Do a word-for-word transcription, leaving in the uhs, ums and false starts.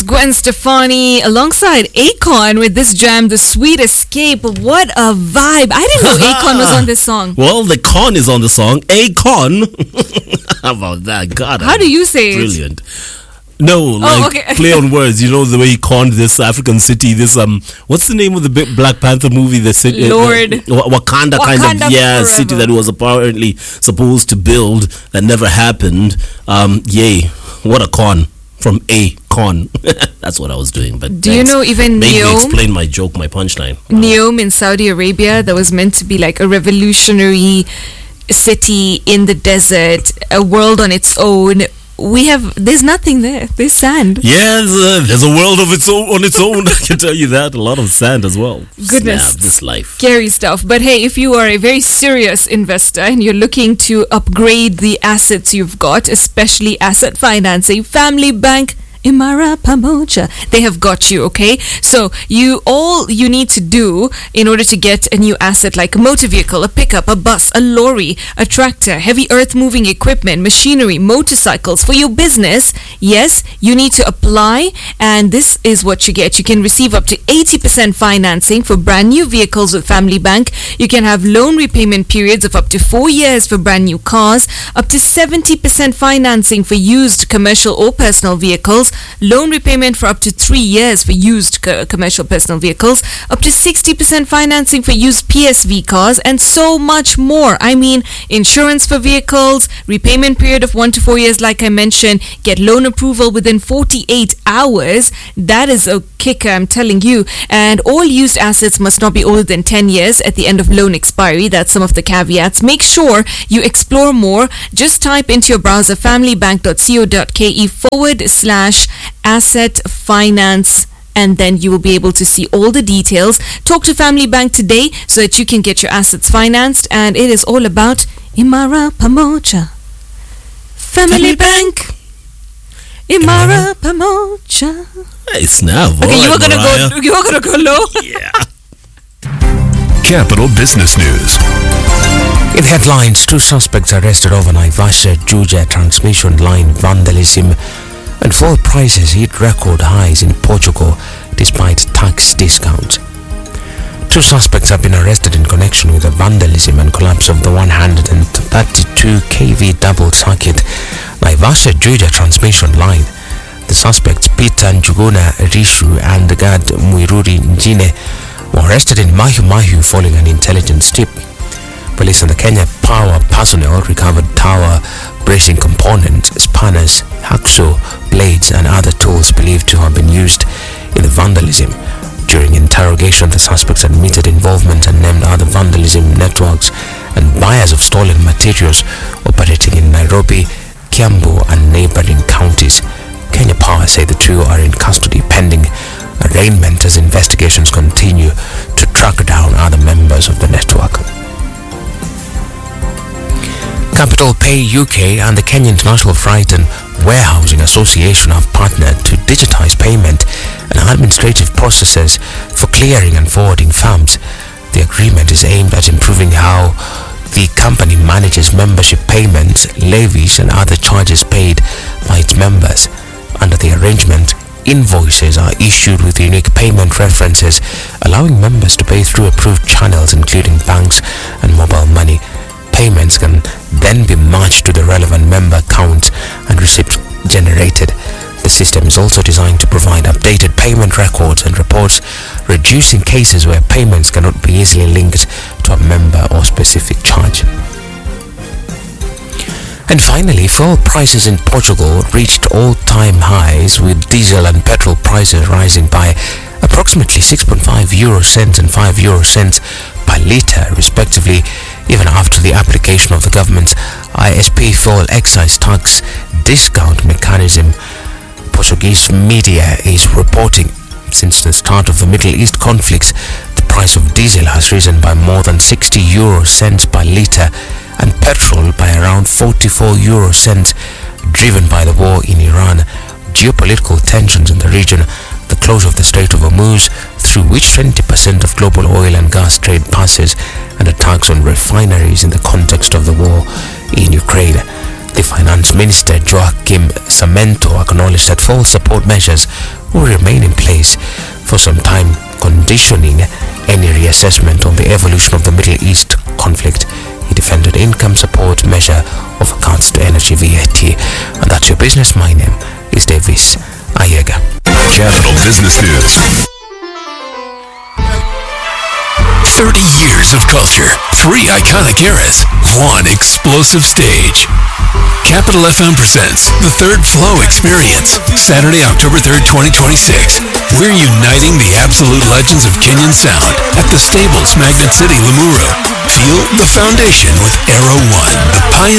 It's Gwen Stefani alongside Akon with this jam, The Sweet Escape. What a vibe. I didn't know Akon was on this song. Well, the con is on the song. Akon. How about that? God. How do you say brilliant. It? Brilliant. No, like oh, okay. play on words. You know the way he conned this African city. This um, what's the name of the big Black Panther movie? The city, Lord uh, uh, Wakanda, Wakanda kind of yeah forever. city that he was apparently supposed to build that never happened. Um, yay, what a con from a con. That's what I was doing. But do thanks. you know even Maybe Neom? explain my joke, my punchline. Wow. Neom in Saudi Arabia, that was meant to be like a revolutionary city in the desert, a world on its own. We have, there's nothing there. There's sand. Yes, uh, there's a world of its own on its own. I can tell you that. A lot of sand as well. Goodness. Snap, this life. Scary stuff. But hey, if you are a very serious investor and you're looking to upgrade the assets you've got, especially asset financing, Family Bank Imara Pamoja, they have got you, okay? So you all you need to do in order to get a new asset like a motor vehicle, a pickup, a bus, a lorry, a tractor, heavy earth moving equipment, machinery, motorcycles for your business, yes, you need to apply, and this is what you get. You can receive up to eighty percent financing for brand new vehicles with Family Bank. You can have loan repayment periods of up to four years for brand new cars, up to seventy percent financing for used commercial or personal vehicles, loan repayment for up to three years for used co- commercial personal vehicles, up to sixty percent financing for used P S V cars, and so much more. I mean, insurance for vehicles, repayment period of one to four years, like I mentioned, get loan approval within forty-eight hours. That is a kicker, I'm telling you. And all used assets must not be older than ten years at the end of loan expiry. That's some of the caveats. Make sure you explore more. Just type into your browser familybank.co.ke forward slash asset finance, and then you will be able to see all the details. Talk to Family Bank today so that you can get your assets financed, and it is all about Imara Pamoja. Family Bank Imara Pamoja. Hey, snap. Okay, right, you were gonna Mariah. go you were gonna go low. Yeah. Capital Business News. In headlines, two suspects arrested over Naivasha Juja transmission line vandalism, and fuel prices hit record highs in Portugal despite tax discounts. Two suspects have been arrested in connection with the vandalism and collapse of the one hundred thirty-two kilovolt double circuit Naivasha Juja transmission line. The suspects Peter Njuguna Rishu and Gad Muiruri Njine were arrested in Mahu Mahu following an intelligence tip. Police and the Kenya Power personnel recovered tower bracing components, spanners, hacksaw blades and other tools believed to have been used in the vandalism. During interrogation, the suspects admitted involvement and named other vandalism networks and buyers of stolen materials operating in Nairobi, Kiambu and neighboring counties. Kenya Power say the two are in custody pending arraignment as investigations continue to track down other members of the network. Capital Pay U K and the Kenya International Freight and Warehousing Association have partnered to digitize payment and administrative processes for clearing and forwarding firms. The agreement is aimed at improving how the company manages membership payments, levies and other charges paid by its members. Under the arrangement, invoices are issued with unique payment references, allowing members to pay through approved channels including banks and mobile money. Payments can then be matched to the relevant member accounts and receipts generated. The system is also designed to provide updated payment records and reports, reducing cases where payments cannot be easily linked to a member or specific charge. And finally, fuel prices in Portugal reached all-time highs, with diesel and petrol prices rising by approximately six point five euro cents and five euro cents per litre respectively, even after the application of the government's I S P fuel excise tax discount mechanism. Portuguese media is reporting since the start of the Middle East conflicts, the price of diesel has risen by more than sixty euro cents per litre and petrol by around forty-four euro cents, driven by the war in Iran, geopolitical tensions in the region, the close of the Strait of Hormuz, through which twenty percent of global oil and gas trade passes, and attacks on refineries in the context of the war in Ukraine. The Finance Minister Joaquim Samento acknowledged that full support measures will remain in place for some time, conditioning any reassessment on the evolution of the Middle East conflict. He defended income support measure of accounts to energy V A T. And that's your business. My name is Davis Ayega. Capital Business News. thirty years of culture, three iconic eras, one explosive stage. Capital F M presents the Third Flow Experience, Saturday, October third, twenty twenty-six. We're uniting the absolute legends of Kenyan sound at the Stables, Magnet City, Limuru. Feel the foundation with Aero One, the pioneer